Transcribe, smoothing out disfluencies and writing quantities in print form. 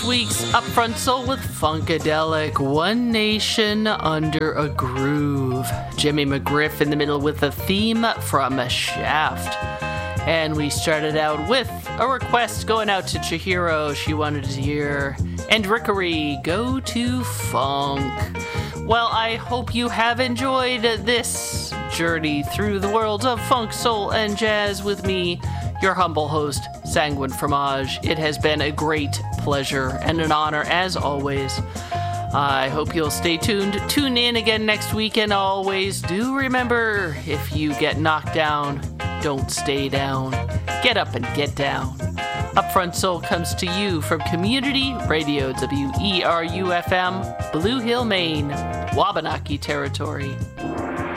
week's Upfront Soul with Funkadelic, One Nation Under a Groove. Jimmy McGriff in the middle with a theme from Shaft. And we started out with a request going out to Chihiro. She wanted to hear And Rickery, Go to Funk. Well, I hope you have enjoyed this journey through the world of funk, soul, and jazz with me, your humble host, Sanguine Fromage. It has been a great pleasure and an honor as always. I hope you'll stay tuned. Tune in again next week, and always do remember, if you get knocked down, don't stay down. Get up and get down. Upfront Soul comes to you from Community Radio, WERU-FM, Blue Hill, Maine, Wabanaki Territory.